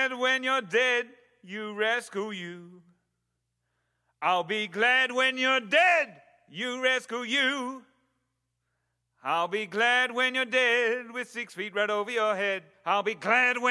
glad when you're dead, you rescue you. I'll be glad when you're dead, you rescue you. I'll be glad when you're dead with 6 feet right over your head. I'll be glad when